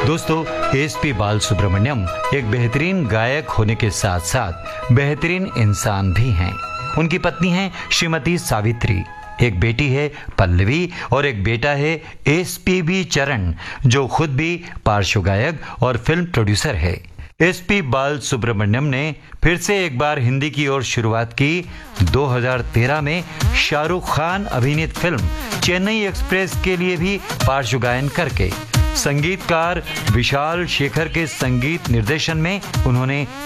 दोस्तों, एसपी बालसुब्रमण्यम एक बेहतरीन गायक होने के साथ साथ बेहतरीन इंसान भी हैं। उनकी पत्नी है श्रीमती सावित्री, एक बेटी है पल्लवी और एक बेटा है एसपीबी चरण, जो खुद भी पार्श्व गायक और फिल्म प्रोड्यूसर है। एसपी बालसुब्रमण्यम ने फिर से एक बार हिंदी की ओर शुरुआत की 2013 में शाहरुख खान अभिनीत फिल्म चेन्नई एक्सप्रेस के लिए भी पार्श्व गायन करके। संगीतकार विशाल शेखर के संगीत निर्देशन में उन्होंने